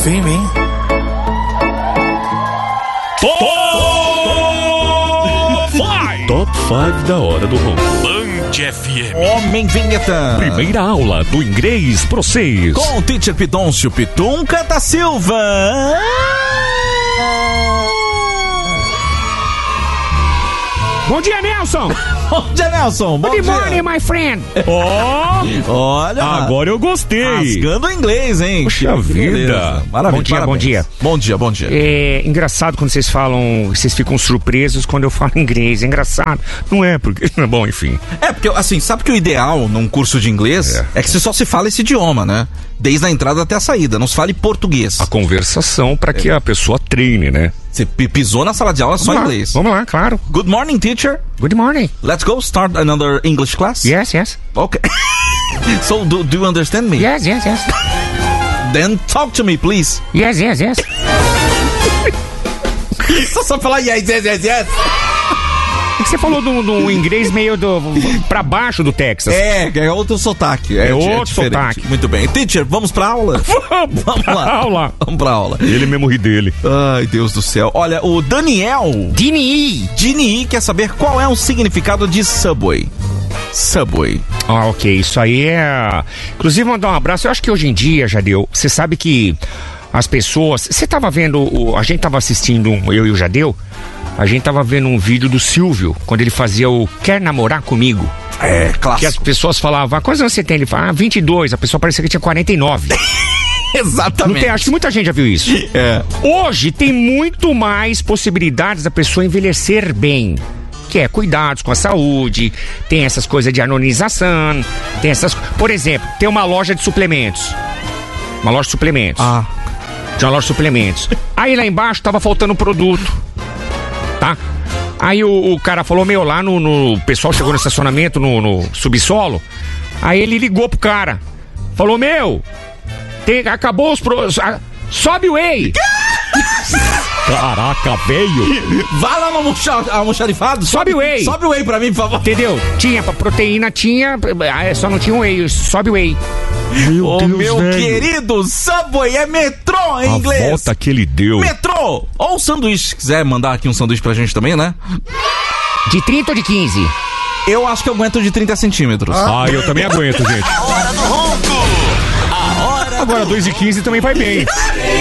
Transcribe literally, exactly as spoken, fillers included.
Confia em mim. Top cinco. Top cinco da hora do ronco. Band F M. Homem vinheta. Primeira aula do inglês pra vocês. Com o teacher Pidoncio Pitunca da Silva. Bom dia, Nelson! Bom dia, Nelson! Bom Good dia. morning, my friend! Ó, oh, olha, agora eu gostei. rasgando o inglês, hein? Puxa Que vida. beleza. Maravilha, Bom dia, parabéns. bom dia. Bom dia, bom dia. É engraçado quando vocês falam, vocês ficam surpresos quando eu falo inglês. É engraçado. Não é, porque... Bom, enfim. É, porque, assim, sabe que o ideal num curso de inglês é, é que você só se fala esse idioma, né? Desde a entrada até a saída, não se fale português. A conversação pra que a pessoa treine, né? Você pisou na sala de aula só Vamos lá, inglês. Vamos lá, claro. Good morning, teacher. Good morning. Let's go start another English class. Yes, yes. Okay. So, do, do you understand me? Yes, yes, yes. Then talk to me, please. Yes, yes, yes. Só só falar yes, yes, yes, yes. É que você falou do, do inglês meio do, pra baixo do Texas. É, é outro sotaque. É, É é outro diferente. sotaque. Muito bem. Teacher, vamos pra aula? Vamos, Vamos pra lá. aula. Vamos pra aula. Ele mesmo ri dele. Ai, Deus do céu. Olha, o Daniel Dini. Dini quer saber qual é o significado de Subway. Subway. Ah, ok. Isso aí é... Inclusive, mandar um abraço. Eu acho que hoje em dia, Jadeu, você sabe que as pessoas... Você tava vendo... O... A gente tava assistindo, um... eu e o Jadeu, a gente tava vendo um vídeo do Silvio, quando ele fazia o Quer Namorar Comigo? É, Que as clássico. pessoas falavam, ah, quantos anos você tem? Ele fala, ah, vinte e dois. A pessoa parecia que tinha quarenta e nove. Não Exatamente. tem, acho que muita gente já viu isso. É. Hoje tem muito mais possibilidades da pessoa envelhecer bem. Que é cuidados com a saúde, tem essas coisas de anonização, tem essas... Por exemplo, tem uma loja de suplementos. Uma loja de suplementos. Ah. Tinha uma loja de suplementos. Aí lá embaixo tava faltando produto. Tá? Aí o, o cara falou, meu, lá no, no... O pessoal chegou no estacionamento, no, no subsolo. Aí ele ligou pro cara. Falou, meu, tem, acabou os... Pro, a, sobe o whey. Caraca, velho. Vá lá no almoxa- almoxarifado. Sobe o whey. Sobe o whey pra mim, por favor. Entendeu? Tinha, pra proteína tinha, ah, só não tinha whey, sobe o whey. Meu Ô, Deus, meu velho. querido, Subway é metrô em A inglês. volta que ele deu. Metrô. Ou sanduíche, se quiser mandar aqui um sanduíche pra gente também, né? De trinta ou de quinze? Eu acho que eu aguento de trinta centímetros. Ah, eu também aguento, gente. Hora do Ronco. A hora Agora do dois e quinze também vai bem.